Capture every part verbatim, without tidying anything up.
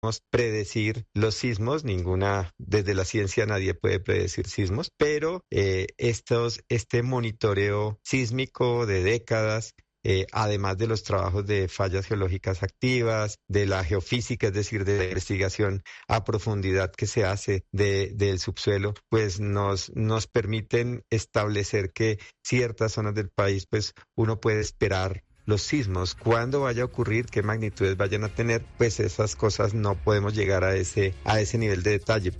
predecir los sismos, ninguna, desde la ciencia nadie puede predecir sismos, pero eh, estos, este monitoreo sísmico de décadas, Eh, además de los trabajos de fallas geológicas activas, de la geofísica, es decir, de la investigación a profundidad que se hace de, del subsuelo, pues nos, nos permiten establecer que ciertas zonas del país, pues uno puede esperar los sismos. Cuándo vaya a ocurrir, qué magnitudes vayan a tener, pues esas cosas no podemos llegar a ese, a ese nivel de detalle.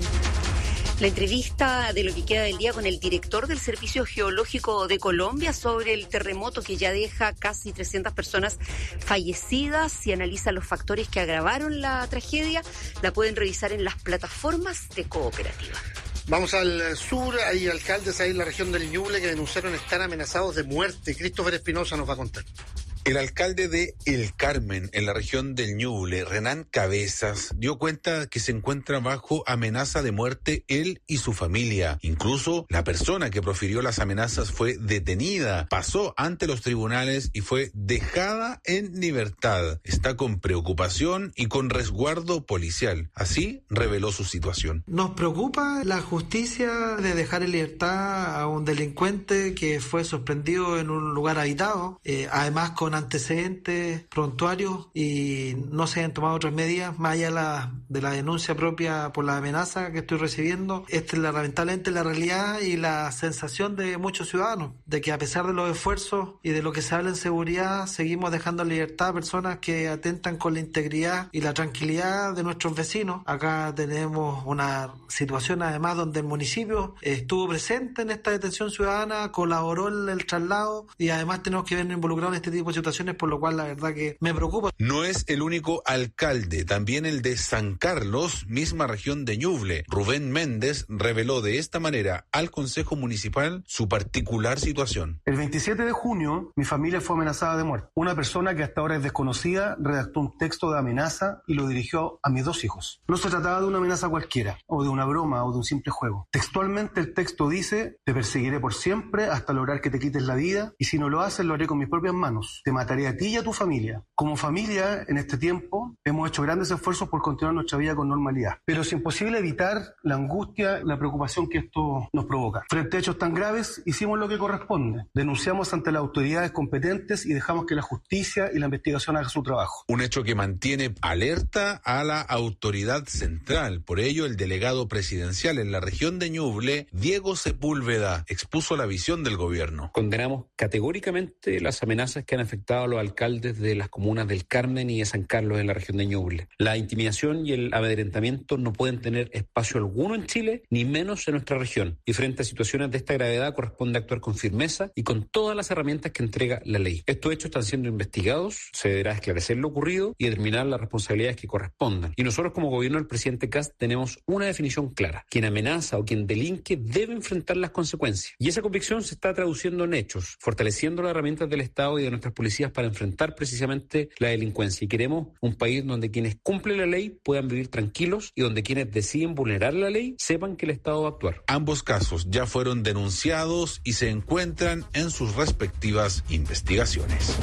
La entrevista de Lo que queda del día con el director del Servicio Geológico de Colombia sobre el terremoto que ya deja casi trescientas personas fallecidas y analiza los factores que agravaron la tragedia, la pueden revisar en las plataformas de Cooperativa. Vamos al sur, hay alcaldes ahí en la región del Ñuble que denunciaron estar amenazados de muerte. Christopher Espinosa nos va a contar. El alcalde de El Carmen, en la región del Ñuble, Renán Cabezas, dio cuenta que se encuentra bajo amenaza de muerte él y su familia. Incluso la persona que profirió las amenazas fue detenida, pasó ante los tribunales y fue dejada en libertad. Está con preocupación y con resguardo policial. Así reveló su situación. Nos preocupa la justicia de dejar en libertad a un delincuente que fue sorprendido en un lugar habitado, eh, además con antecedentes prontuarios, y no se han tomado otras medidas más allá de la, de la denuncia propia por la amenaza que estoy recibiendo. Esta es la, lamentablemente la realidad y la sensación de muchos ciudadanos, de que a pesar de los esfuerzos y de lo que se habla en seguridad, seguimos dejando en libertad a personas que atentan con la integridad y la tranquilidad de nuestros vecinos. Acá tenemos una situación además donde el municipio estuvo presente en esta detención ciudadana, colaboró en el traslado y además tenemos que vernos involucrados en este tipo de situaciones, por lo cual la verdad que me preocupa. No es el único alcalde, también el de San Carlos, misma región de Ñuble. Rubén Méndez reveló de esta manera al Consejo Municipal su particular situación. El veintisiete de junio, mi familia fue amenazada de muerte. Una persona que hasta ahora es desconocida redactó un texto de amenaza y lo dirigió a mis dos hijos. No se trataba de una amenaza cualquiera, o de una broma, o de un simple juego. Textualmente el texto dice: te perseguiré por siempre hasta lograr que te quites la vida, y si no lo haces lo haré con mis propias manos. Te mataré a ti y a tu familia. Como familia, en este tiempo, hemos hecho grandes esfuerzos por continuar nuestra vida con normalidad. Pero es imposible evitar la angustia, la preocupación que esto nos provoca. Frente a hechos tan graves, hicimos lo que corresponde. Denunciamos ante las autoridades competentes y dejamos que la justicia y la investigación hagan su trabajo. Un hecho que mantiene alerta a la autoridad central. Por ello, el delegado presidencial en la región de Ñuble, Diego Sepúlveda, expuso la visión del gobierno. Condenamos categóricamente las amenazas que han afectado a los alcaldes de las comunas del Carmen y de San Carlos en la región de Ñuble. La intimidación y el amedrentamiento no pueden tener espacio alguno en Chile, ni menos en nuestra región. Y frente a situaciones de esta gravedad corresponde actuar con firmeza y con todas las herramientas que entrega la ley. Estos hechos están siendo investigados, se deberá esclarecer lo ocurrido y determinar las responsabilidades que correspondan. Y nosotros como gobierno del presidente Kast tenemos una definición clara. Quien amenaza o quien delinque debe enfrentar las consecuencias. Y esa convicción se está traduciendo en hechos, fortaleciendo las herramientas del Estado y de nuestras policías para enfrentar precisamente la delincuencia. Y queremos un país donde quienes cumplen la ley puedan vivir tranquilos y donde quienes deciden vulnerar la ley sepan que el Estado va a actuar. Ambos casos ya fueron denunciados y se encuentran en sus respectivas investigaciones.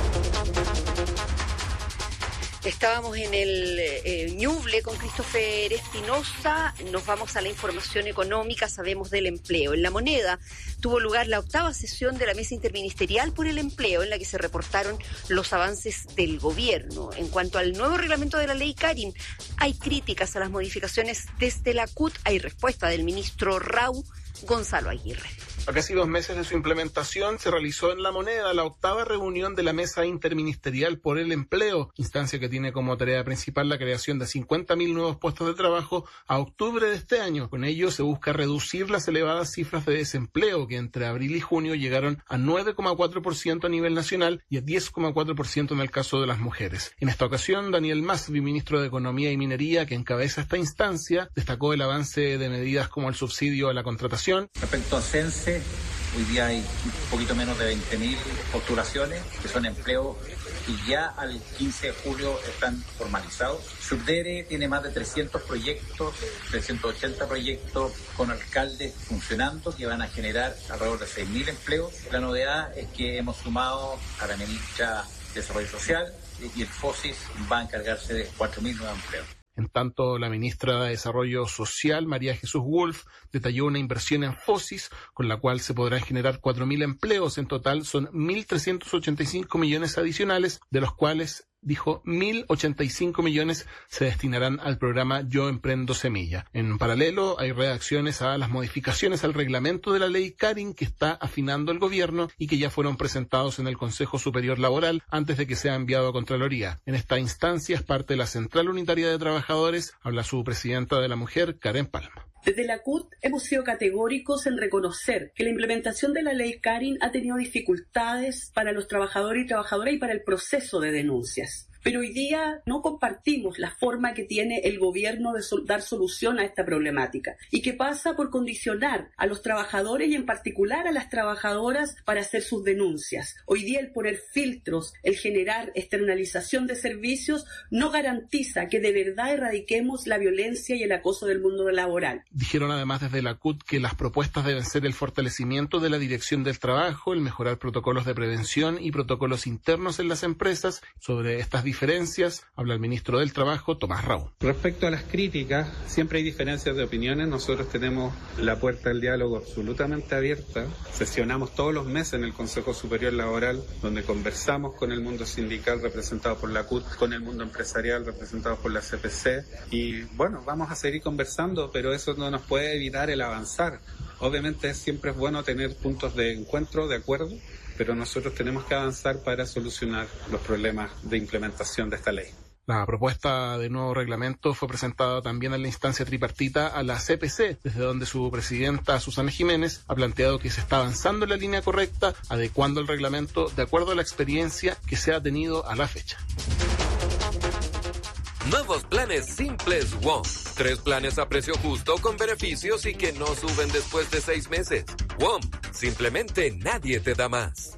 Estábamos en el eh, Ñuble con Christopher Espinosa. Nos vamos a la información económica, sabemos del empleo. En La Moneda tuvo lugar la octava sesión de la Mesa Interministerial por el Empleo, en la que se reportaron los avances del gobierno. En cuanto al nuevo reglamento de la ley Karin, hay críticas a las modificaciones desde la C U T. Hay respuesta del ministro Rau, Gonzalo Aguirre. A casi dos meses de su implementación se realizó en La Moneda la octava reunión de la Mesa Interministerial por el Empleo, instancia que tiene como tarea principal la creación de cincuenta mil nuevos puestos de trabajo a octubre de este año. Con ello se busca reducir las elevadas cifras de desempleo que entre abril y junio llegaron a nueve coma cuatro por ciento a nivel nacional y a diez coma cuatro por ciento en el caso de las mujeres. En esta ocasión, Daniel Masvi, ministro de Economía y Minería, que encabeza esta instancia, destacó el avance de medidas como el subsidio a la contratación. Respecto a CENSE, hoy día hay un poquito menos de veinte mil postulaciones que son empleo y ya al quince de julio están formalizados. Subdere tiene más de trescientos proyectos, trescientos ochenta proyectos con alcaldes funcionando que van a generar alrededor de seis mil empleos. La novedad es que hemos sumado a la ministra Desarrollo Social y el FOSIS va a encargarse de cuatro mil nuevos empleos. En tanto, la ministra de Desarrollo Social, María Jesús Wolf, detalló una inversión en FOSIS con la cual se podrán generar cuatro mil empleos. En total son mil trescientos ochenta y cinco millones adicionales, de los cuales dijo mil ochenta y cinco millones se destinarán al programa Yo Emprendo Semilla. En paralelo, hay reacciones a las modificaciones al reglamento de la ley Carin que está afinando el gobierno y que ya fueron presentados en el Consejo Superior Laboral antes de que sea enviado a Contraloría. En esta instancia es parte de la Central Unitaria de Trabajadores, habla su presidenta de la mujer, Karen Palma. Desde la C U T hemos sido categóricos en reconocer que la implementación de la ley Carin ha tenido dificultades para los trabajadores y trabajadoras y para el proceso de denuncias. Pero hoy día no compartimos la forma que tiene el gobierno de sol- dar solución a esta problemática y que pasa por condicionar a los trabajadores y en particular a las trabajadoras para hacer sus denuncias. Hoy día el poner filtros, el generar externalización de servicios no garantiza que de verdad erradiquemos la violencia y el acoso del mundo laboral. Dijeron además desde la C U T que las propuestas deben ser el fortalecimiento de la dirección del trabajo, el mejorar protocolos de prevención y protocolos internos en las empresas. Sobre estas diferencias habla el ministro del Trabajo, Tomás Raúl. Respecto a las críticas, siempre hay diferencias de opiniones. Nosotros tenemos la puerta del diálogo absolutamente abierta. Sesionamos todos los meses en el Consejo Superior Laboral, donde conversamos con el mundo sindical representado por la C U T, con el mundo empresarial representado por la C P C. Y bueno, vamos a seguir conversando, pero eso no nos puede evitar el avanzar. Obviamente siempre es bueno tener puntos de encuentro, de acuerdo, pero nosotros tenemos que avanzar para solucionar los problemas de implementación de esta ley. La propuesta de nuevo reglamento fue presentada también en la instancia tripartita a la C P C, desde donde su presidenta, Susana Jiménez, ha planteado que se está avanzando en la línea correcta, adecuando el reglamento de acuerdo a la experiencia que se ha tenido a la fecha. Nuevos planes simples WOM. Tres planes a precio justo con beneficios y que no suben después de seis meses. WOM. Simplemente nadie te da más.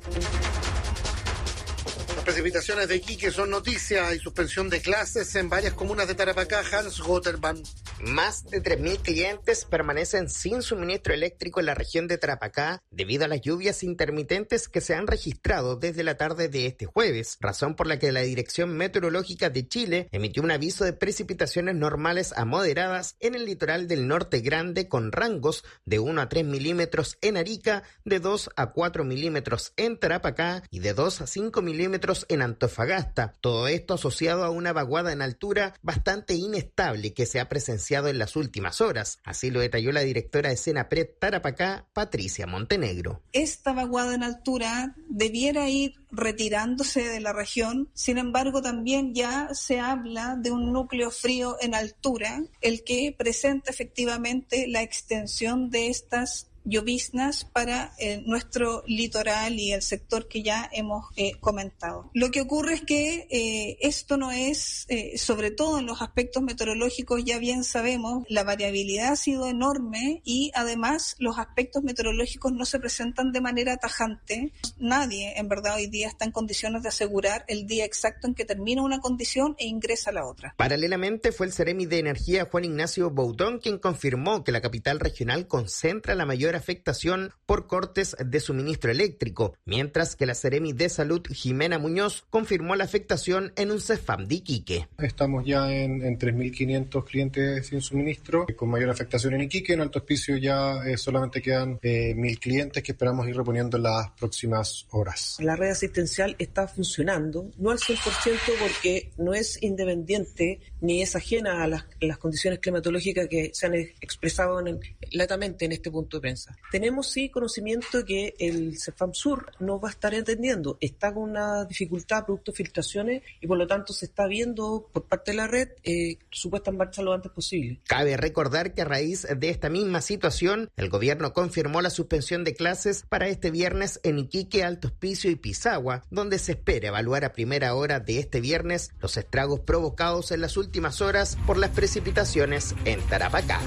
Las precipitaciones de Iquique son noticia. Hay suspensión de clases en varias comunas de Tarapacá. Hans Gotterman. Más de tres mil clientes permanecen sin suministro eléctrico en la región de Tarapacá debido a las lluvias intermitentes que se han registrado desde la tarde de este jueves, razón por la que la Dirección Meteorológica de Chile emitió un aviso de precipitaciones normales a moderadas en el litoral del Norte Grande con rangos de uno a tres milímetros en Arica, de dos a cuatro milímetros en Tarapacá y de dos a cinco milímetros en Antofagasta. Todo esto asociado a una vaguada en altura bastante inestable que se ha presenciado en las últimas horas. Así lo detalló la directora de Senapred Tarapacá, Patricia Montenegro. Esta vaguada en altura debiera ir retirándose de la región, sin embargo también ya se habla de un núcleo frío en altura, el que presenta efectivamente la extensión de estas lloviznas para eh, nuestro litoral y el sector que ya hemos eh, comentado. Lo que ocurre es que eh, esto no es, eh, sobre todo en los aspectos meteorológicos, ya bien sabemos, la variabilidad ha sido enorme y además los aspectos meteorológicos no se presentan de manera tajante. Nadie, en verdad, hoy día está en condiciones de asegurar el día exacto en que termina una condición e ingresa la otra. Paralelamente, fue el Seremi de Energía, Juan Ignacio Boudón, quien confirmó que la capital regional concentra la mayor afectación por cortes de suministro eléctrico, mientras que la Seremi de Salud, Jimena Muñoz, confirmó la afectación en un CEFAM de Iquique. Estamos ya en, en tres mil quinientos clientes sin suministro, con mayor afectación en Iquique. En Alto Hospicio ya eh, solamente quedan eh, mil clientes que esperamos ir reponiendo en las próximas horas. La red asistencial está funcionando, no al cien por ciento porque no es independiente ni es ajena a las, las condiciones climatológicas que se han expresado en el, latamente en este punto de prensa. Tenemos sí conocimiento que el CEFAM Sur no va a estar entendiendo, está con una dificultad producto de filtraciones y por lo tanto se está viendo por parte de la red eh, su puesta en marcha lo antes posible. Cabe recordar que a raíz de esta misma situación, el gobierno confirmó la suspensión de clases para este viernes en Iquique, Alto Hospicio y Pisagua, donde se espera evaluar a primera hora de este viernes los estragos provocados en las últimas horas por las precipitaciones en Tarapacá.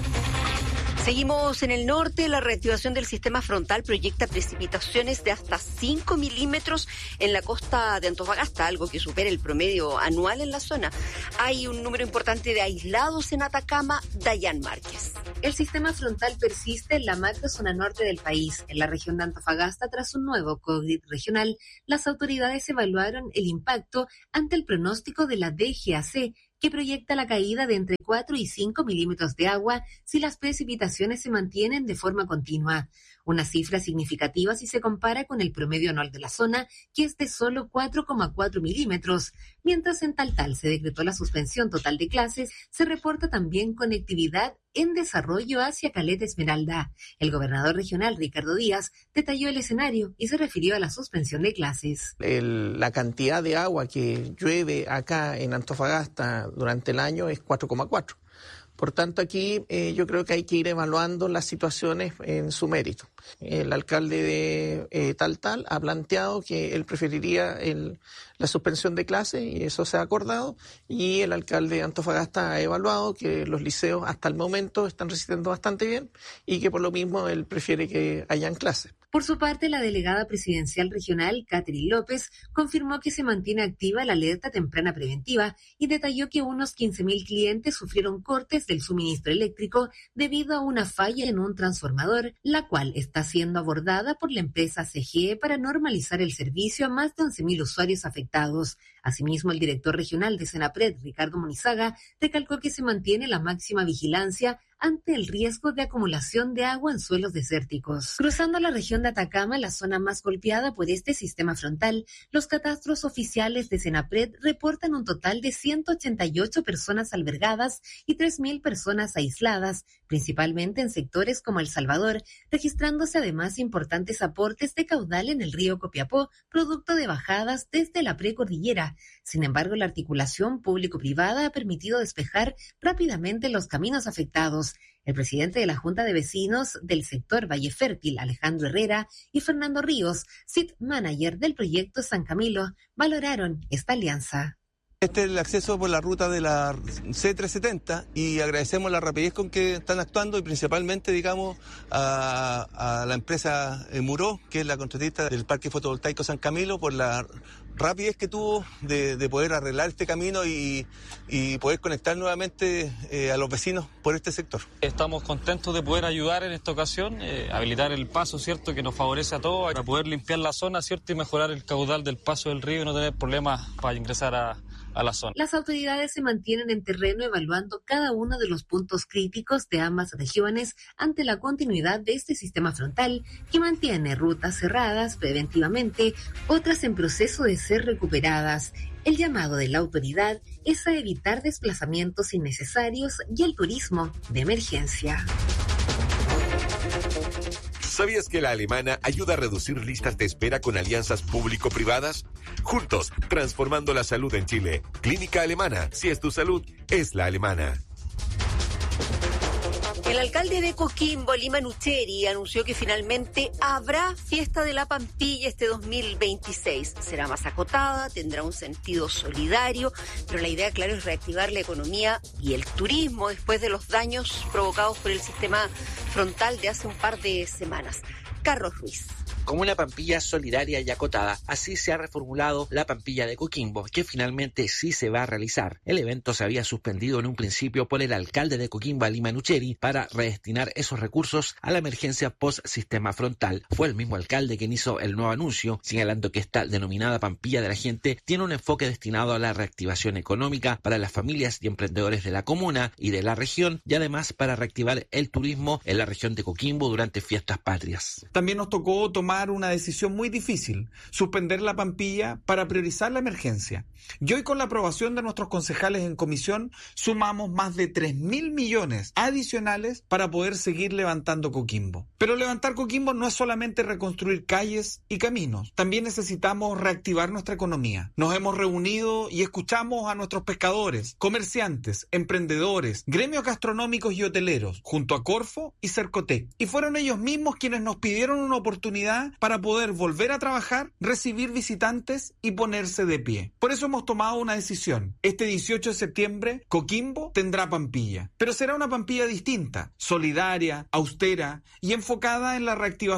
Seguimos en el norte. La reactivación del sistema frontal proyecta precipitaciones de hasta cinco milímetros en la costa de Antofagasta, algo que supera el promedio anual en la zona. Hay un número importante de aislados en Atacama. Dayan Márquez. El sistema frontal persiste en la macrozona norte del país. En la región de Antofagasta, tras un nuevo COVID regional, las autoridades evaluaron el impacto ante el pronóstico de la D G A C, que proyecta la caída de entre cuatro y cinco milímetros de agua si las precipitaciones se mantienen de forma continua. Una cifra significativa si se compara con el promedio anual de la zona, que es de solo cuatro coma cuatro milímetros. Mientras en Taltal se decretó la suspensión total de clases, se reporta también conectividad en desarrollo hacia Caleta Esmeralda. El gobernador regional, Ricardo Díaz, detalló el escenario y se refirió a la suspensión de clases. El, la cantidad de agua que llueve acá en Antofagasta durante el año es cuatro coma cuatro. Por tanto, aquí eh, yo creo que hay que ir evaluando las situaciones en su mérito. El alcalde de eh, Taltal ha planteado que él preferiría el, la suspensión de clases y eso se ha acordado. Y el alcalde de Antofagasta ha evaluado que los liceos hasta el momento están resistiendo bastante bien y que por lo mismo él prefiere que hayan clases. Por su parte, la delegada presidencial regional, Catherine López, confirmó que se mantiene activa la alerta temprana preventiva y detalló que unos quince mil clientes sufrieron cortes del suministro eléctrico debido a una falla en un transformador, la cual está siendo abordada por la empresa C G E para normalizar el servicio a más de once mil usuarios afectados. Asimismo, el director regional de Senapred, Ricardo Monizaga, recalcó que se mantiene la máxima vigilancia ante el riesgo de acumulación de agua en suelos desérticos. Cruzando la región de Atacama, la zona más golpeada por este sistema frontal, los catastros oficiales de Senapred reportan un total de ciento ochenta y ocho personas albergadas y tres mil personas aisladas, principalmente en sectores como El Salvador, registrándose además importantes aportes de caudal en el río Copiapó, producto de bajadas desde la precordillera. Sin embargo, la articulación público-privada ha permitido despejar rápidamente los caminos afectados. El presidente de la Junta de Vecinos del sector Valle Fértil, Alejandro Herrera, y Fernando Ríos, S I T Manager del proyecto San Camilo, valoraron esta alianza. Este es el acceso por la ruta de la C trescientos setenta y agradecemos la rapidez con que están actuando y principalmente, digamos, a, a la empresa Muró, que es la contratista del Parque Fotovoltaico San Camilo, por la rapidez que tuvo de, de poder arreglar este camino y, y poder conectar nuevamente eh, a los vecinos por este sector. Estamos contentos de poder ayudar en esta ocasión, eh, habilitar el paso, ¿cierto?, que nos favorece a todos, para poder limpiar la zona, ¿cierto?, y mejorar el caudal del paso del río y no tener problemas para ingresar a a la zona. Las autoridades se mantienen en terreno evaluando cada uno de los puntos críticos de ambas regiones ante la continuidad de este sistema frontal que mantiene rutas cerradas preventivamente, otras en proceso de ser recuperadas. El llamado de la autoridad es a evitar desplazamientos innecesarios y el turismo de emergencia. ¿Sabías que la Alemana ayuda a reducir listas de espera con alianzas público-privadas? Juntos, transformando la salud en Chile. Clínica Alemana. Si es tu salud, es la alemana. El alcalde de Coquimbo, Lima Nucheri, anunció que finalmente habrá fiesta de la Pampilla este dos mil veintiséis. Será más acotada, tendrá un sentido solidario, pero la idea, claro, es reactivar la economía y el turismo después de los daños provocados por el sistema frontal de hace un par de semanas. Carlos Ruiz. Como una Pampilla solidaria y acotada, así se ha reformulado la Pampilla de Coquimbo, que finalmente sí se va a realizar. El evento se había suspendido en un principio por el alcalde de Coquimbo, Lima Nucheri, para redestinar esos recursos a la emergencia post-sistema frontal. Fue el mismo alcalde quien hizo el nuevo anuncio, señalando que esta denominada Pampilla de la Gente tiene un enfoque destinado a la reactivación económica para las familias y emprendedores de la comuna y de la región, y además para reactivar el turismo en la región de Coquimbo durante fiestas patrias. También nos tocó tomar una decisión muy difícil, suspender la Pampilla para priorizar la emergencia. Y hoy, con la aprobación de nuestros concejales en comisión, sumamos más de tres mil millones adicionales para poder seguir levantando Coquimbo. Pero levantar Coquimbo no es solamente reconstruir calles y caminos, también necesitamos reactivar nuestra economía. Nos hemos reunido y escuchamos a nuestros pescadores, comerciantes, emprendedores, gremios gastronómicos y hoteleros, junto a Corfo y Cercotec. Y fueron ellos mismos quienes nos pidieron una oportunidad para poder volver a trabajar, recibir visitantes y ponerse de pie. Por eso hemos tomado una decisión. Este dieciocho de septiembre, Coquimbo tendrá Pampilla, pero será una Pampilla distinta, solidaria, austera y enfocada en la reactivación,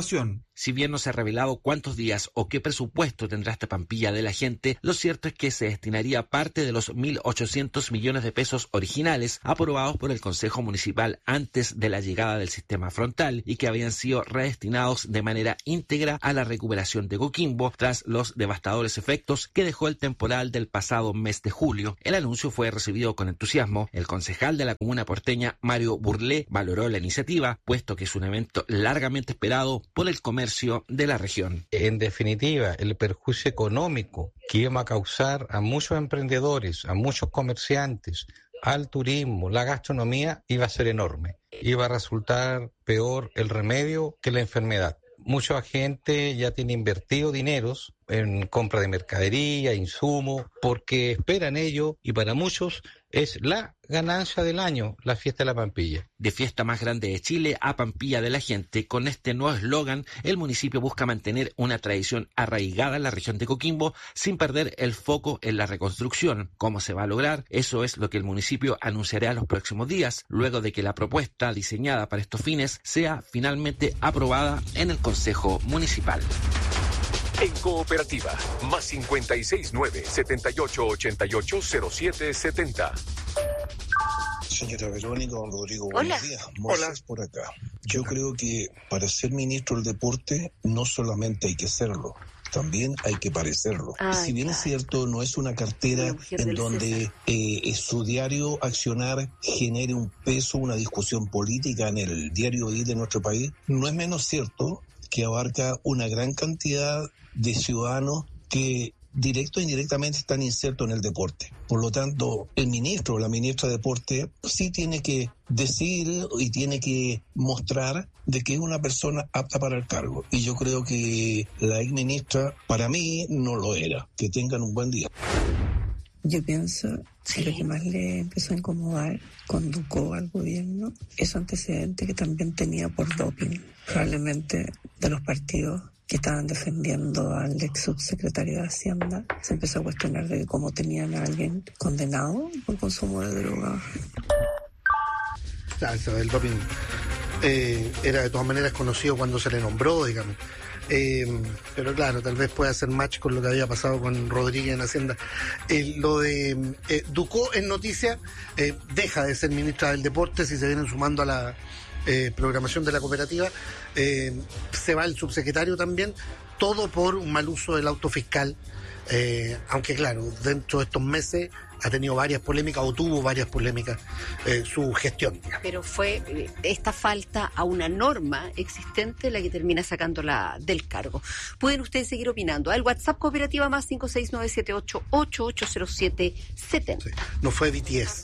Si bien no se ha revelado cuántos días o qué presupuesto tendrá esta pampilla de la gente, lo cierto es que se destinaría parte de los mil ochocientos millones de pesos originales aprobados por el Consejo Municipal antes de la llegada del sistema frontal y que habían sido redestinados de manera íntegra a la recuperación de Coquimbo tras los devastadores efectos que dejó el temporal del pasado mes de julio. El anuncio fue recibido con entusiasmo. El concejal de la comuna porteña, Mario Burlé, valoró la iniciativa, puesto que es un evento largamente esperado por el comercio de la región. En definitiva, el perjuicio económico que iba a causar a muchos emprendedores, a muchos comerciantes, al turismo, la gastronomía, iba a ser enorme. Iba a resultar peor el remedio que la enfermedad. Mucha gente ya tiene invertido dineros en compra de mercadería, insumos, porque esperan ello y para muchos es la ganancia del año, la fiesta de la Pampilla. De fiesta más grande de Chile a Pampilla de la gente, con este nuevo eslogan, el municipio busca mantener una tradición arraigada en la región de Coquimbo sin perder el foco en la reconstrucción. ¿Cómo se va a lograr? Eso es lo que el municipio anunciará en los próximos días, luego de que la propuesta diseñada para estos fines sea finalmente aprobada en el Consejo Municipal. En Cooperativa, más cincuenta y seis nueve, setenta y ocho ochenta y ocho, cero siete setenta. Señora Verónica, don Rodrigo, Hola. buenos días. Moisés por acá. Yo creo que para ser ministro del deporte no solamente hay que serlo, también hay que parecerlo. Ay, si bien ay. es cierto, no es una cartera en donde eh, su diario accionar genere un peso, una discusión política en el diario vivir de nuestro país, no es menos cierto que abarca una gran cantidad de ciudadanos que directo e indirectamente están insertos en el deporte. Por lo tanto, el ministro o la ministra de Deporte sí tiene que decir y tiene que mostrar de que es una persona apta para el cargo. Y yo creo que la ex ministra, para mí, no lo era. Que tengan un buen día. Yo pienso que lo que más le empezó a incomodar conducó al gobierno es antecedente que también tenía por doping, probablemente de los partidos que estaban defendiendo al ex subsecretario de Hacienda. Se empezó a cuestionar de cómo tenían a alguien condenado por consumo de drogas. Claro, eso del doping eh, era de todas maneras conocido cuando se le nombró, digamos. Eh, pero claro, tal vez pueda hacer match con lo que había pasado con Rodríguez en Hacienda. Eh, lo de eh, Ducó en noticia, eh, deja de ser ministra del Deporte si se vienen sumando a la eh, programación de la cooperativa. Eh, se va el subsecretario también, todo por un mal uso del auto fiscal. Eh, aunque claro, dentro de estos meses ha tenido varias polémicas o tuvo varias polémicas eh, su gestión. Pero fue eh, esta falta a una norma existente la que termina sacándola del cargo. Pueden ustedes seguir opinando. Al WhatsApp Cooperativa más cinco seis nueve siete ocho ocho ocho cero siete siete. Sí, no fue B T S.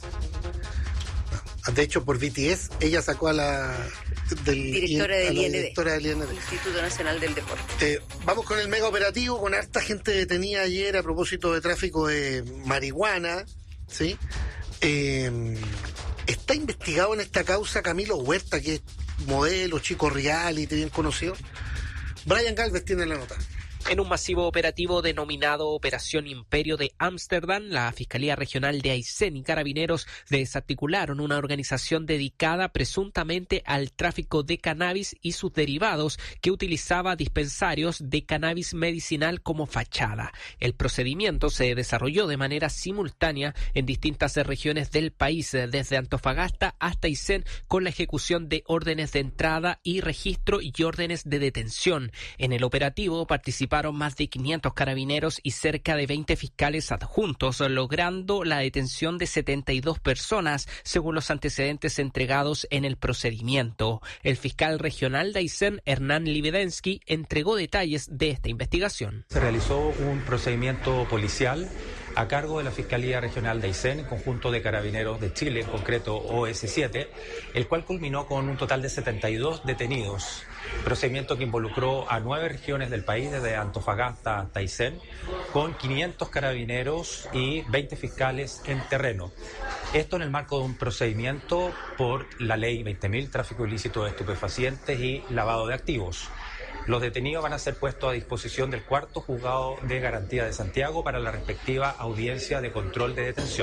De hecho, por B T S, ella sacó a la del, directora a del la I N D, directora del I N D. Instituto Nacional del Deporte. Eh, vamos con el mega operativo, con harta gente detenida ayer a propósito de tráfico de marihuana, ¿sí? Eh, está investigado en esta causa Camilo Huerta, que es modelo, chico reality, bien conocido. Brian Galvez tiene la nota. En un masivo operativo denominado Operación Imperio de Ámsterdam, la Fiscalía Regional de Aysén y Carabineros desarticularon una organización dedicada presuntamente al tráfico de cannabis y sus derivados que utilizaba dispensarios de cannabis medicinal como fachada. El procedimiento se desarrolló de manera simultánea en distintas regiones del país, desde Antofagasta hasta Aysén, con la ejecución de órdenes de entrada y registro y órdenes de detención. En el operativo participaron más de quinientos carabineros y cerca de veinte fiscales adjuntos, logrando la detención de setenta y dos personas, según los antecedentes entregados en el procedimiento. El fiscal regional de Aysén, Hernán Libedensky, entregó detalles de esta investigación. Se realizó un procedimiento policial a cargo de la Fiscalía Regional de Aysén, conjunto de carabineros de Chile, en concreto O S siete, el cual culminó con un total de setenta y dos detenidos. Procedimiento que involucró a nueve regiones del país, desde Antofagasta hasta Aysén, con quinientos carabineros y veinte fiscales en terreno. Esto en el marco de un procedimiento por la Ley veinte mil, tráfico ilícito de estupefacientes y lavado de activos. Los detenidos van a ser puestos a disposición del cuarto juzgado de garantía de Santiago para la respectiva audiencia de control de detención.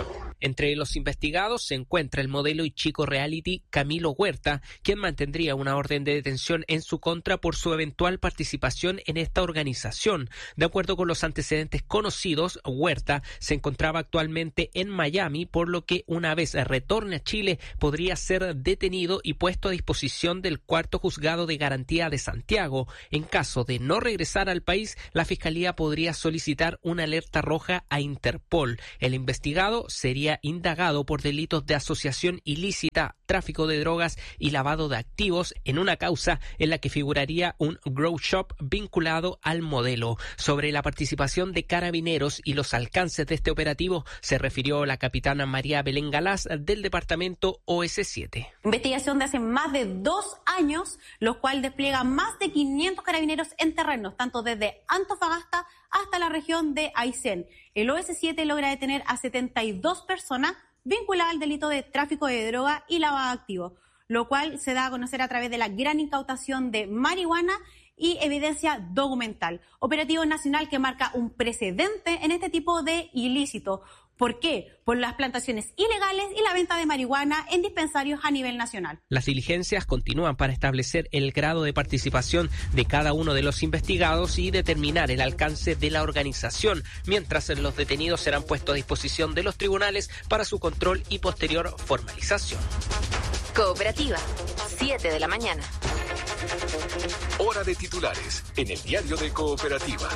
Entre los investigados se encuentra el modelo y chico reality Camilo Huerta, quien mantendría una orden de detención en su contra por su eventual participación en esta organización. De acuerdo con los antecedentes conocidos, Huerta se encontraba actualmente en Miami, por lo que una vez retorne a Chile podría ser detenido y puesto a disposición del cuarto juzgado de garantía de Santiago. En caso de no regresar al país, la Fiscalía podría solicitar una alerta roja a Interpol. El investigado sería indagado por delitos de asociación ilícita, tráfico de drogas y lavado de activos en una causa en la que figuraría un grow shop vinculado al modelo. Sobre la participación de Carabineros y los alcances de este operativo se refirió la capitana María Belén Galás del departamento O S siete. Investigación de hace más de dos años, los cuales despliega más de quinientos carabineros en terrenos, tanto desde Antofagasta hasta la región de Aysén. El O S siete logra detener a setenta y dos personas vinculadas al delito de tráfico de droga y lavado de activos, lo cual se da a conocer a través de la gran incautación de marihuana y evidencia documental. Operativo nacional que marca un precedente en este tipo de ilícito. ¿Por qué? Por las plantaciones ilegales y la venta de marihuana en dispensarios a nivel nacional. Las diligencias continúan para establecer el grado de participación de cada uno de los investigados y determinar el alcance de la organización, mientras los detenidos serán puestos a disposición de los tribunales para su control y posterior formalización. Cooperativa, siete de la mañana. Hora de titulares en el diario de Cooperativa.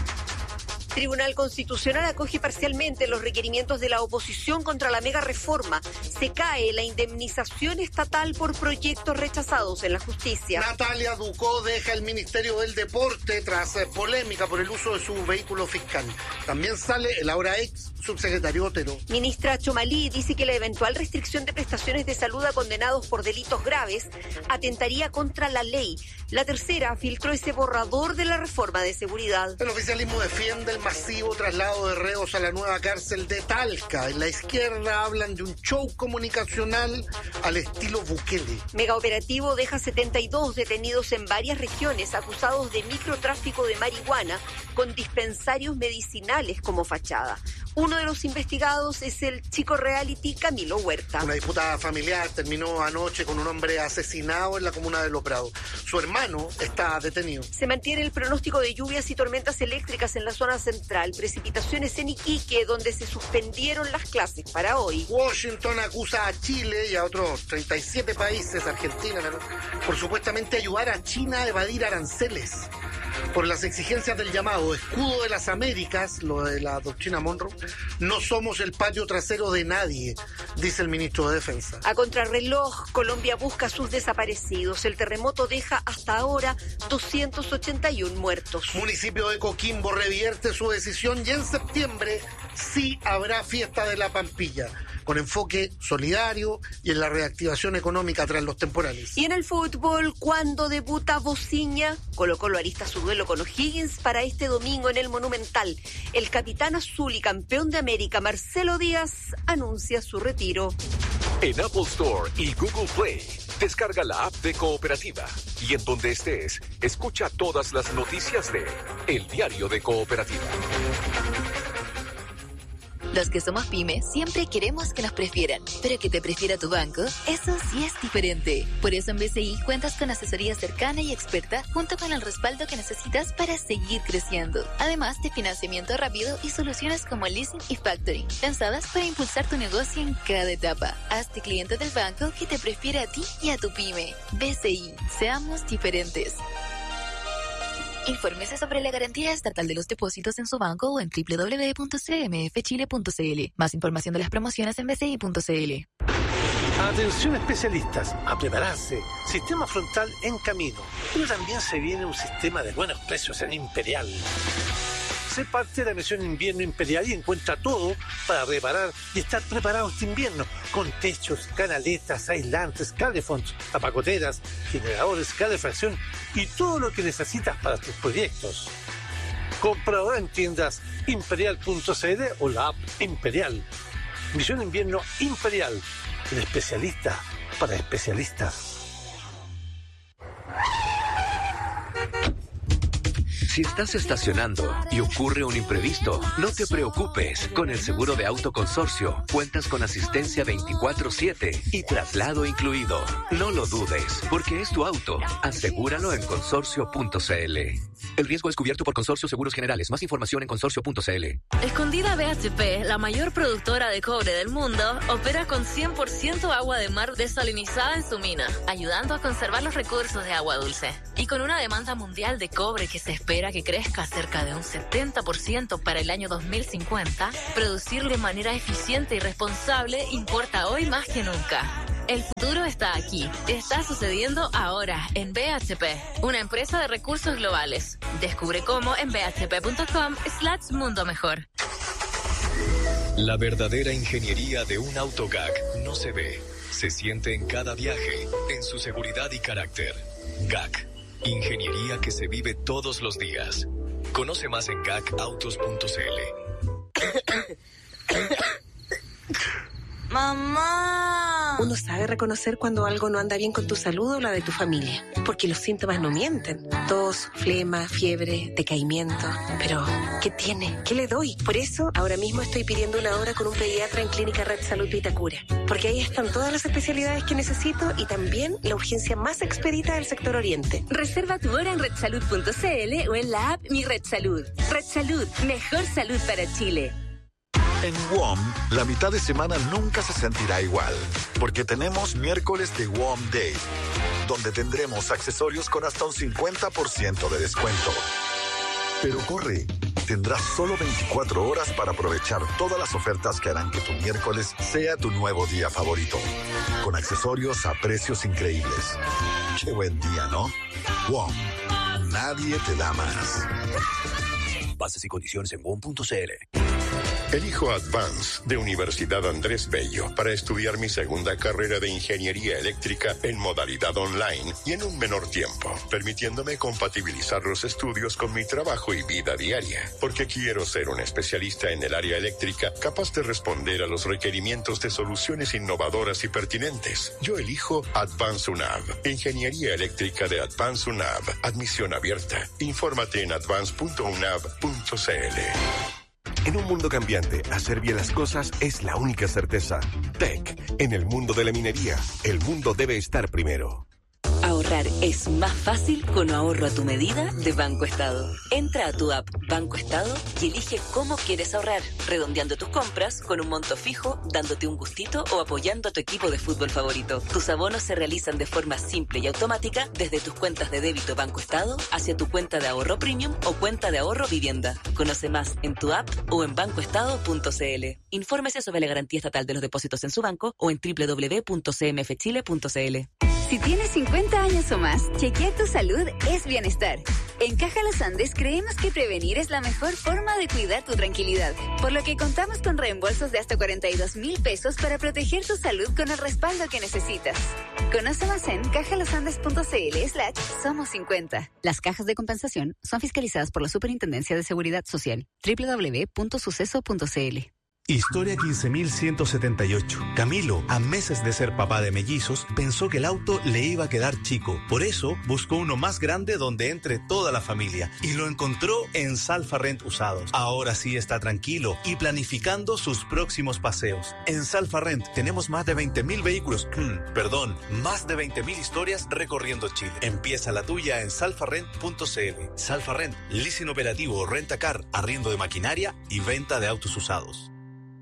Tribunal Constitucional acoge parcialmente los requerimientos de la oposición contra la mega reforma. Se cae la indemnización estatal por proyectos rechazados en la justicia. Natalia Ducó deja el Ministerio del Deporte tras polémica por el uso de su vehículo fiscal. También sale el ahora ex subsecretario Otero. Ministra Chomalí dice que la eventual restricción de prestaciones de salud a condenados por delitos graves atentaría contra la ley. La tercera filtró ese borrador de la reforma de seguridad. El oficialismo defiende el masivo traslado de reos a la nueva cárcel de Talca. En la izquierda hablan de un show comunicacional al estilo Bukele. Megaoperativo deja setenta y dos detenidos en varias regiones acusados de microtráfico de marihuana con dispensarios medicinales como fachada. Uno de los investigados es el chico reality Camilo Huerta. Una disputa familiar terminó anoche con un hombre asesinado en la comuna de Los Prados. Su hermano está detenido. Se mantiene el pronóstico de lluvias y tormentas eléctricas en la zona central. Precipitaciones en Iquique, donde se suspendieron las clases para hoy. Washington acusa a Chile y a otros treinta y siete países, Argentina, ¿no?, por supuestamente ayudar a China a evadir aranceles. Por las exigencias del llamado escudo de las Américas, lo de la doctrina Monroe, no somos el patio trasero de nadie, dice el ministro de Defensa. A contrarreloj, Colombia busca a sus desaparecidos. El terremoto deja hasta ahora doscientos ochenta y uno muertos. Municipio de Coquimbo revierte su decisión y en septiembre sí habrá fiesta de la Pampilla, con enfoque solidario y en la reactivación económica tras los temporales. Y en el fútbol, ¿cuándo debuta Bociña? Colo-Colo arista su duelo con O'Higgins para este domingo en el Monumental. El capitán azul y campeón de América, Marcelo Díaz, anuncia su retiro. En Apple Store y Google Play, descarga la app de Cooperativa. Y en donde estés, escucha todas las noticias de El Diario de Cooperativa. Los que somos pymes siempre queremos que nos prefieran, pero que te prefiera tu banco, eso sí es diferente. Por eso en B C I cuentas con asesoría cercana y experta junto con el respaldo que necesitas para seguir creciendo. Además de financiamiento rápido y soluciones como leasing y factoring, pensadas para impulsar tu negocio en cada etapa. Hazte cliente del banco que te prefiere a ti y a tu pyme. B C I, seamos diferentes. Infórmese sobre la garantía estatal de los depósitos en su banco o en doble u doble u doble u punto c m f chile punto c l. Más información de las promociones en b c i punto c l. Atención especialistas, a prepararse. Sistema frontal en camino. Pero también se viene un sistema de buenos precios en Imperial. Sé parte de la misión Invierno Imperial y encuentra todo para reparar y estar preparado este invierno, con techos, canaletas, aislantes, calefonds, tapacoteras, generadores, calefacción y todo lo que necesitas para tus proyectos. Compra ahora en tiendas imperial punto c l o la app Imperial. Misión Invierno Imperial, el especialista para especialistas. Si estás estacionando y ocurre un imprevisto, no te preocupes. Con el seguro de auto Consorcio, cuentas con asistencia veinticuatro siete y traslado incluido. No lo dudes, porque es tu auto. Asegúralo en consorcio punto c l. El riesgo es cubierto por Consorcio Seguros Generales. Más información en consorcio punto c l. Escondida B H P, la mayor productora de cobre del mundo, opera con cien por ciento agua de mar desalinizada en su mina, ayudando a conservar los recursos de agua dulce. Y con una demanda mundial de cobre que se espera que crezca cerca de un setenta por ciento para el año dos mil cincuenta, producir de manera eficiente y responsable importa hoy más que nunca. El futuro está aquí. Está sucediendo ahora en B H P, una empresa de recursos globales. Descubre cómo en b h p punto com slash mundo mejor. La verdadera ingeniería de un auto G A C no se ve, se siente en cada viaje, en su seguridad y carácter. G A C, ingeniería que se vive todos los días. Conoce más en gac autos punto c l. ¡Mamá! Uno sabe reconocer cuando algo no anda bien con tu salud o la de tu familia, porque los síntomas no mienten. Tos, flema, fiebre, decaimiento. Pero, ¿qué tiene? ¿Qué le doy? Por eso, ahora mismo estoy pidiendo una hora con un pediatra en Clínica Red Salud Vitacura, porque ahí están todas las especialidades que necesito y también la urgencia más expedita del sector oriente. Reserva tu hora en red salud punto c l o en la app Mi Red Salud. Red Salud, mejor salud para Chile. En W O M, la mitad de semana nunca se sentirá igual, porque tenemos miércoles de W O M Day, donde tendremos accesorios con hasta un cincuenta por ciento de descuento. Pero corre, tendrás solo veinticuatro horas para aprovechar todas las ofertas que harán que tu miércoles sea tu nuevo día favorito, con accesorios a precios increíbles. Qué buen día, ¿no? W O M, nadie te da más. Bases y condiciones en W O M punto c l. Elijo Advance de Universidad Andrés Bello para estudiar mi segunda carrera de Ingeniería Eléctrica en modalidad online y en un menor tiempo, permitiéndome compatibilizar los estudios con mi trabajo y vida diaria, porque quiero ser un especialista en el área eléctrica capaz de responder a los requerimientos de soluciones innovadoras y pertinentes. Yo elijo Advance UNAV, Ingeniería Eléctrica de Advance UNAV, admisión abierta. Infórmate en advance punto unav punto c l. En un mundo cambiante, hacer bien las cosas es la única certeza. Tech, en el mundo de la minería, el mundo debe estar primero. Ahorrar es más fácil con ahorro a tu medida de Banco Estado. Entra a tu app Banco Estado y elige cómo quieres ahorrar, redondeando tus compras con un monto fijo, dándote un gustito o apoyando a tu equipo de fútbol favorito. Tus abonos se realizan de forma simple y automática desde tus cuentas de débito Banco Estado hacia tu cuenta de ahorro premium o cuenta de ahorro vivienda. Conoce más en tu app o en banco estado punto c l. Infórmese sobre la garantía estatal de los depósitos en su banco o en doble u doble u doble u punto c m f chile punto c l. Si tienes cincuenta años o más, chequear tu salud es bienestar. En Caja Los Andes creemos que prevenir es la mejor forma de cuidar tu tranquilidad, por lo que contamos con reembolsos de hasta cuarenta y dos mil pesos para proteger tu salud con el respaldo que necesitas. Conoce más en cajalosandes punto c l slash somos cincuenta. Las cajas de compensación son fiscalizadas por la Superintendencia de Seguridad Social. doble u doble u doble u punto suceso punto c l. Historia quince mil ciento setenta y ocho. Camilo, a meses de ser papá de mellizos, pensó que el auto le iba a quedar chico. Por eso, buscó uno más grande donde entre toda la familia. Y lo encontró en Salfa Rent Usados. Ahora sí está tranquilo y planificando sus próximos paseos. En Salfa Rent tenemos más de veinte mil vehículos, perdón, más de veinte mil historias recorriendo Chile. Empieza la tuya en salfa rent punto c l. Salfa Rent, leasing operativo, renta-car, arriendo de maquinaria y venta de autos usados.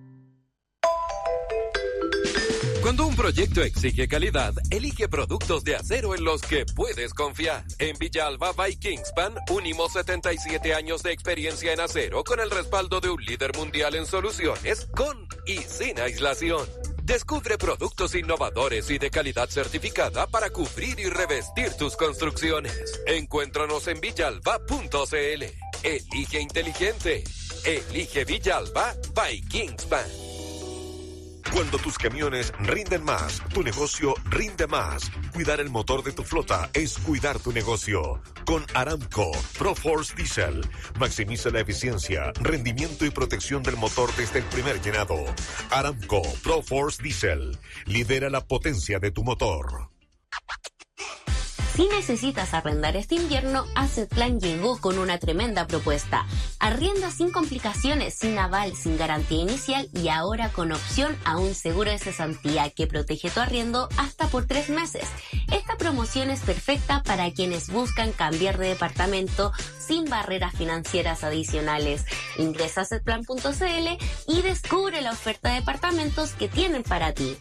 Cuando un proyecto exige calidad, elige productos de acero en los que puedes confiar. En Villalba by Kingspan, unimos setenta y siete años de experiencia en acero con el respaldo de un líder mundial en soluciones, con y sin aislación. Descubre productos innovadores y de calidad certificada para cubrir y revestir tus construcciones. Encuéntranos en villalba punto c l. Elige inteligente. Elige Villalba by Kingspan. Cuando tus camiones rinden más, tu negocio rinde más. Cuidar el motor de tu flota es cuidar tu negocio. Con Aramco ProForce Diesel, maximiza la eficiencia, rendimiento y protección del motor desde el primer llenado. Aramco ProForce Diesel, lidera la potencia de tu motor. Si necesitas arrendar este invierno, Assetplan llegó con una tremenda propuesta. Arrienda sin complicaciones, sin aval, sin garantía inicial y ahora con opción a un seguro de cesantía que protege tu arriendo hasta por tres meses. Esta promoción es perfecta para quienes buscan cambiar de departamento sin barreras financieras adicionales. Ingresa a assetplan punto c l y descubre la oferta de departamentos que tienen para ti.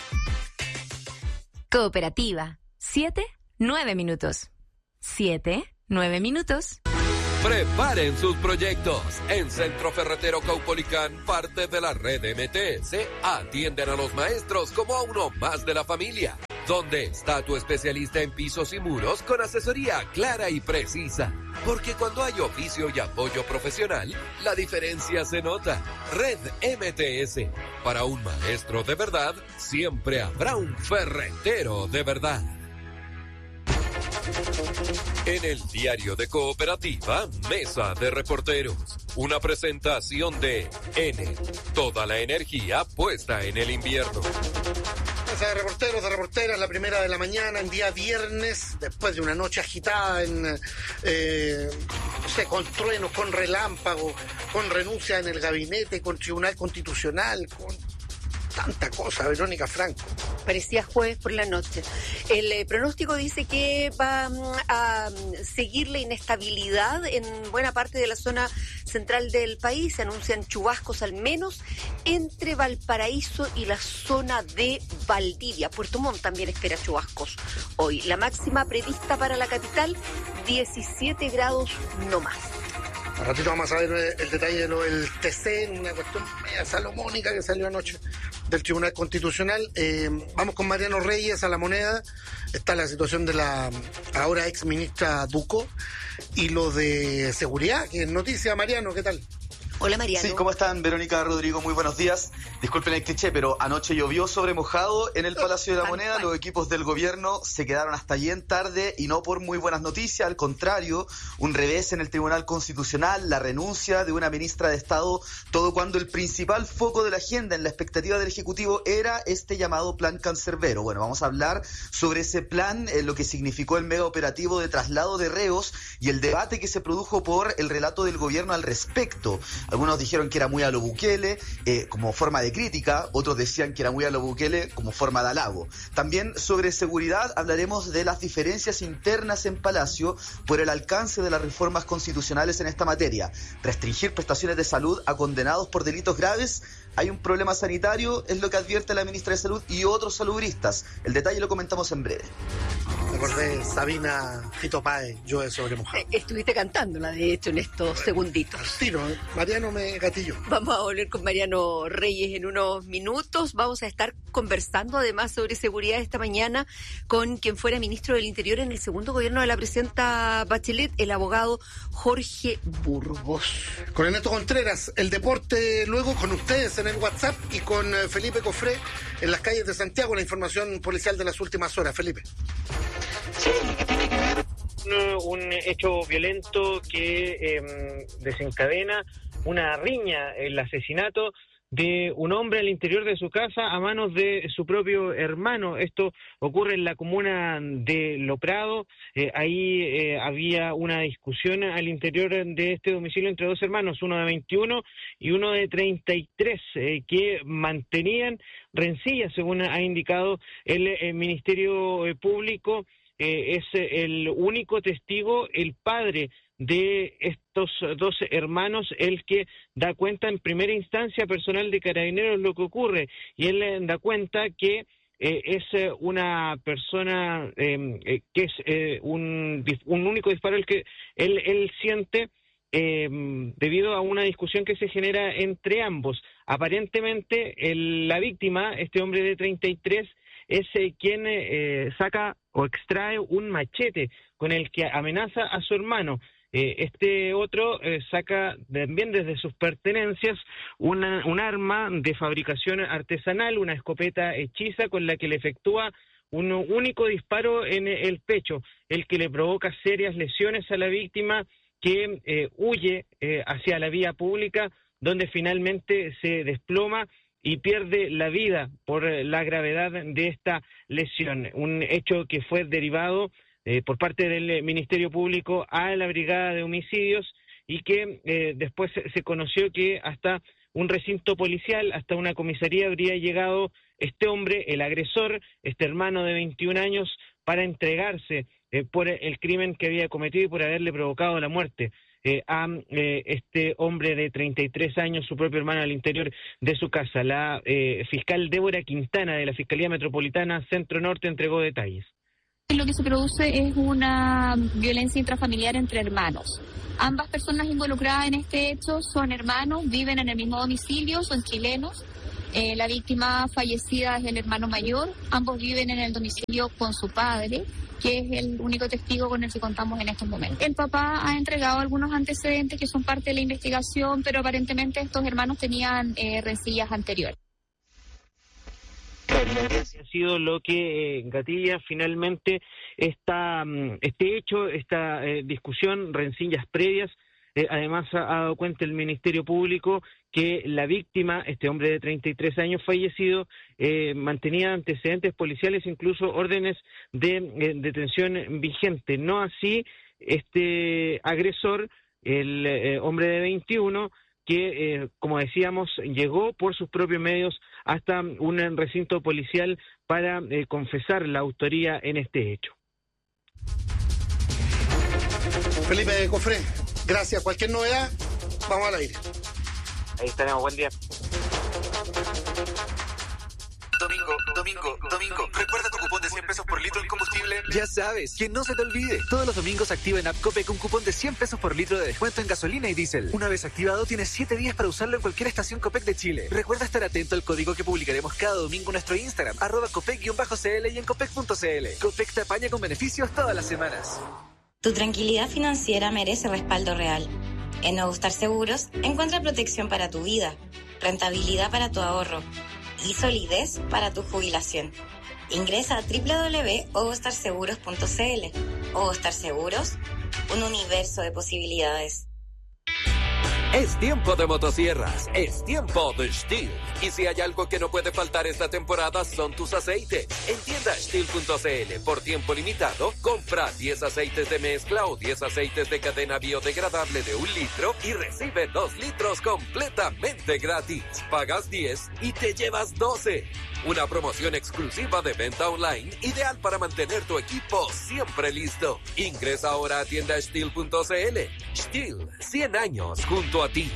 Cooperativa. Siete, nueve minutos. Siete, nueve minutos. Preparen sus proyectos. En Centro Ferretero Caupolicán, parte de la red M T S, atienden a los maestros como a uno más de la familia. ¿Dónde está tu especialista en pisos y muros con asesoría clara y precisa? Porque cuando hay oficio y apoyo profesional, la diferencia se nota. Red M T S. Para un maestro de verdad, siempre habrá un ferretero de verdad. En el diario de Cooperativa, Mesa de Reporteros. Una presentación de N. Toda la energía puesta en el invierno. Mesa de reporteros, de reporteras, la primera de la mañana, en día viernes, después de una noche agitada, en, eh, no sé, con truenos, con relámpagos, con renuncia en el gabinete, con Tribunal Constitucional, con tanta cosa, Verónica Franco. Parecía jueves por la noche. El eh, pronóstico dice que va um, a seguir la inestabilidad en buena parte de la zona central del país. Se anuncian chubascos al menos entre Valparaíso y la zona de Valdivia. Puerto Montt también espera chubascos hoy. La máxima prevista para la capital, diecisiete grados no más. A ratito vamos a ver el detalle de lo del T C, una cuestión media salomónica que salió anoche del Tribunal Constitucional. Eh, vamos con Mariano Reyes a La Moneda. Está la situación de la ahora ex ministra Ducó y lo de seguridad, que es noticia. Mariano, ¿qué tal? Hola, Mariano. Sí, ¿cómo están? Verónica, Rodrigo, muy buenos días. Disculpen el cliché, pero anoche llovió sobre mojado en el Palacio de la Moneda. Los equipos del gobierno se quedaron hasta bien tarde y no por muy buenas noticias. Al contrario, un revés en el Tribunal Constitucional, la renuncia de una ministra de Estado, todo cuando el principal foco de la agenda en la expectativa del Ejecutivo era este llamado Plan Cancerbero. Bueno, vamos a hablar sobre ese plan, eh, lo que significó el mega operativo de traslado de reos y el debate que se produjo por el relato del gobierno al respecto. Algunos dijeron que era muy a lo Bukele, eh, como forma de crítica, otros decían que era muy a lo Bukele como forma de halago. También sobre seguridad hablaremos de las diferencias internas en Palacio por el alcance de las reformas constitucionales en esta materia. Restringir prestaciones de salud a condenados por delitos graves. Hay un problema sanitario, es lo que advierte la ministra de Salud y otros salubristas. El detalle lo comentamos en breve. Me acordé, Sabina Fito Páez, yo sobre mojado. Estuviste cantándola, de hecho, en estos segunditos. Tiro, ¿eh? Mariano me gatilló. Vamos a volver con Mariano Reyes en unos minutos. Vamos a estar conversando además sobre seguridad esta mañana con quien fuera ministro del Interior en el segundo gobierno de la presidenta Bachelet, el abogado Jorge Burgos. Con Ernesto Contreras, el deporte luego con ustedes en el WhatsApp y con Felipe Cofré en las calles de Santiago, la información policial de las últimas horas. Felipe. Sí, que tiene que ver un, un hecho violento que eh, desencadena una riña, el asesinato de un hombre al interior de su casa a manos de su propio hermano. Esto ocurre en la comuna de Loprado. Eh, ahí eh, había una discusión al interior de este domicilio entre dos hermanos, uno de veintiuno y uno de treinta y tres, eh, que mantenían rencillas, según ha indicado el, el Ministerio Público. Eh, es el único testigo, el padre de estos dos hermanos, el que da cuenta en primera instancia personal de Carabineros lo que ocurre, y él eh, da cuenta que eh, es eh, una persona eh, eh, que es eh, un, un único disparo el que él, él siente eh, debido a una discusión que se genera entre ambos. Aparentemente el, la víctima, este hombre de treinta y tres, es eh, quien eh, saca o extrae un machete con el que amenaza a su hermano. Eh, este otro eh, saca también desde sus pertenencias una, un arma de fabricación artesanal, una escopeta hechiza con la que le efectúa un único disparo en el pecho, el que le provoca serias lesiones a la víctima, que eh, huye eh, hacia la vía pública, donde finalmente se desploma y pierde la vida por la gravedad de esta lesión. Un hecho que fue derivado eh, por parte del Ministerio Público a la Brigada de Homicidios y que eh, después se, se conoció que hasta un recinto policial, hasta una comisaría habría llegado este hombre, el agresor, este hermano de veintiún años, para entregarse eh, por el crimen que había cometido y por haberle provocado la muerte eh, a eh, este hombre de treinta y tres años, su propio hermano, al interior de su casa. La eh, fiscal Débora Quintana de la Fiscalía Metropolitana Centro Norte entregó detalles. Lo que se produce es una violencia intrafamiliar entre hermanos. Ambas personas involucradas en este hecho son hermanos, viven en el mismo domicilio, son chilenos. Eh, la víctima fallecida es el hermano mayor. Ambos viven en el domicilio con su padre, que es el único testigo con el que contamos en estos momentos. El papá ha entregado algunos antecedentes que son parte de la investigación, pero aparentemente estos hermanos tenían eh, rencillas anteriores. Ha sido lo que eh, gatilla finalmente esta, este hecho, esta eh, discusión, rencillas previas. Eh, además ha, ha dado cuenta el Ministerio Público que la víctima, este hombre de treinta y tres años fallecido, eh, mantenía antecedentes policiales, incluso órdenes de eh, detención vigente. No así este agresor, el eh, hombre de veintiuno, que, eh, como decíamos, llegó por sus propios medios hasta un recinto policial para eh, confesar la autoría en este hecho. Felipe Cofré, gracias. Cualquier novedad, vamos al aire. Ahí estaremos, buen día. Domingo, domingo, domingo. ¿Recuerda tu cupón de cien pesos por litro en combustible? Ya sabes, que no se te olvide. Todos los domingos activa en App Copec un cupón de cien pesos por litro de descuento en gasolina y diésel. Una vez activado, tienes siete días para usarlo en cualquier estación Copec de Chile. Recuerda estar atento al código que publicaremos cada domingo en nuestro Instagram, arroba Copec-cl y en Copec punto cl. Copec te apaña con beneficios todas las semanas. Tu tranquilidad financiera merece respaldo real. En Ogostar Seguros, encuentra protección para tu vida, rentabilidad para tu ahorro y solidez para tu jubilación. Ingresa a doble u doble u doble u punto ogostar seguros punto cl. Ogostar Seguros, un universo de posibilidades. Es tiempo de motosierras, es tiempo de Stihl. Y si hay algo que no puede faltar esta temporada son tus aceites. En tienda Stihl punto cl, por tiempo limitado, compra diez aceites de mezcla o diez aceites de cadena biodegradable de un litro y recibe dos litros completamente gratis. Pagas diez y te llevas doce. Una promoción exclusiva de venta online, ideal para mantener tu equipo siempre listo. Ingresa ahora a tienda Stihl punto cl. Stihl, cien años junto a ti.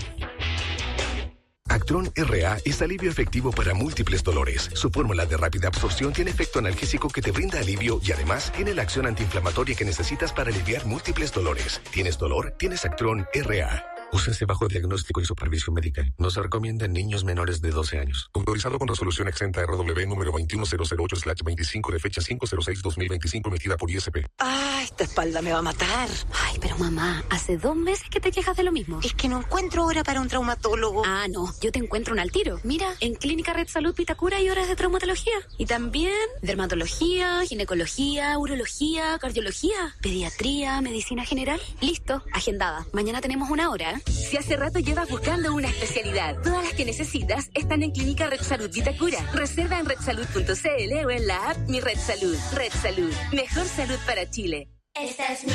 Actron R A es alivio efectivo para múltiples dolores. Su fórmula de rápida absorción tiene efecto analgésico que te brinda alivio y además tiene la acción antiinflamatoria que necesitas para aliviar múltiples dolores. ¿Tienes dolor? Tienes Actron R A. Úsese bajo diagnóstico y supervisión médica. No se recomienda en niños menores de doce años. Autorizado con resolución exenta R W número veintiuno mil ocho slash veinticinco de fecha cinco cero seis dos mil veinticinco emitida por I S P. Ah, esta espalda me va a matar. Ay, pero mamá, hace dos meses que te quejas de lo mismo. Es que no encuentro hora para un traumatólogo. Ah, no, yo te encuentro un al tiro. Mira, en Clínica Red Salud Vitacura hay horas de traumatología. Y también dermatología, ginecología, urología, cardiología, pediatría, medicina general. Listo, agendada. Mañana tenemos una hora. Si hace rato llevas buscando una especialidad, todas las que necesitas están en Clínica Red Salud Vitacura. Reserva en red salud punto cl o en la app Mi Red Salud. Red Salud, mejor salud para Chile. Esta es mi